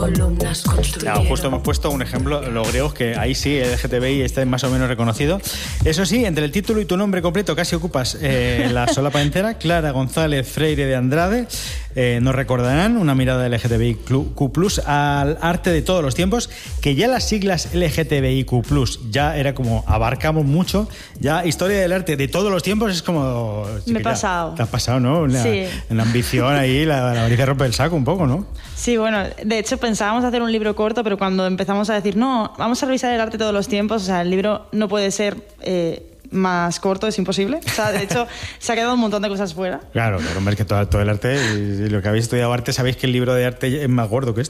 Columnas construyeron. Justo hemos puesto un ejemplo, los griegos, que ahí sí, el LGTBI está más o menos reconocido. Eso sí, entre el título y tu nombre completo casi ocupas la solapa entera. Clara González Freire de Andrade. Nos recordarán una mirada LGTBIQ+, al arte de todos los tiempos, que ya las siglas LGTBIQ+, ya era como abarcamos mucho, ya historia del arte de todos los tiempos es como... Me he pasado. Te has pasado, ¿no? Sí. En la ambición ahí, la avaricia rompe el saco un poco, ¿no? Sí, bueno, de hecho pensábamos hacer un libro corto, pero cuando empezamos a decir, no, vamos a revisar el arte de todos los tiempos, o sea, el libro no puede ser más corto, es imposible. O sea, de hecho, se ha quedado un montón de cosas fuera. Claro, hombre, es que todo el arte, y lo que habéis estudiado arte, sabéis que el libro de arte es más gordo que esto.